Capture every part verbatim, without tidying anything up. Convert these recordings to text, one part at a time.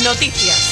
Noticias.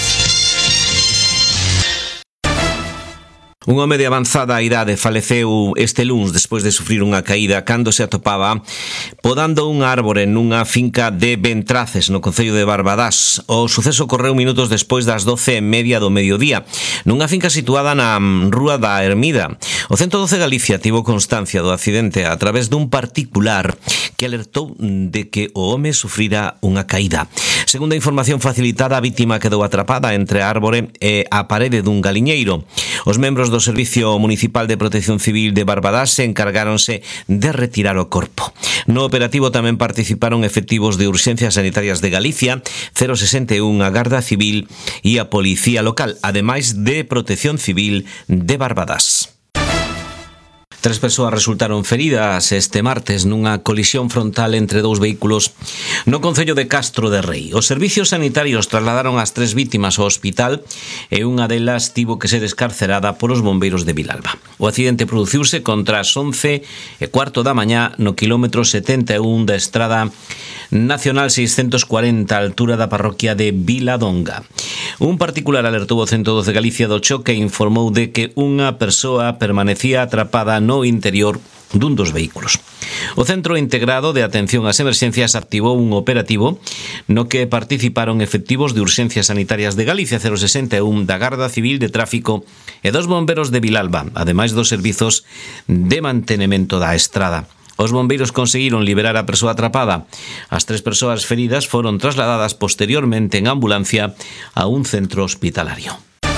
Un home de avanzada idade faleceu este luns despois de sufrir unha caída cando se atopaba podando unha árbore nunha finca de Ventraces, no concello de Barbadás. O suceso ocorreu minutos despois das doce e media do mediodía, nunha finca situada na Rúa da Ermida. O ciento doce Galicia tivo constancia do accidente a través dun particular que alertou de que o home sufrira unha caída. Segundo a información facilitada, a vítima quedou atrapada entre a árbore e a parede dun galiñeiro. Os membros do Servicio Municipal de Protección Civil de Barbadás se encargáronse de retirar o corpo. No operativo tamén participaron efectivos de Urxencias Sanitarias de Galicia, cero sesenta e un, a Garda Civil e a Policía Local, ademais de Protección Civil de Barbadás. Tres persoas resultaron feridas este martes nunha colisión frontal entre dous vehículos no concello de Castro de Rei. Os servicios sanitarios trasladaron as tres vítimas ao hospital e unha delas tivo que ser escarcerada polos bombeiros de Vilalba. O accidente produciuse contra as once e cuarto da mañá no quilómetro setenta e un da estrada nacional seiscentos cuarenta, a altura da parroquia de Viladonga. Un particular alertou o ciento doce Galicia do choque e informou de que unha persoa permanecía atrapada no interior dun dos vehículos. O Centro Integrado de Atención ás Emerxencias activou un operativo no que participaron efectivos de Urxencias Sanitarias de Galicia, cero sesenta e un, da Garda Civil de Tráfico e dos bomberos de Vilalba, ademais dos servizos de mantenemento da estrada. Os bombeiros conseguiron liberar a persoa atrapada. As tres persoas feridas foron trasladadas posteriormente en ambulancia a un centro hospitalario.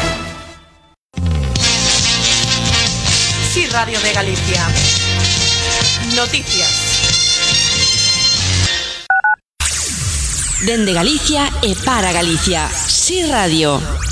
Sí, Radio de Galicia. Noticias. Dende Galicia e para Galicia. Sí, Radio.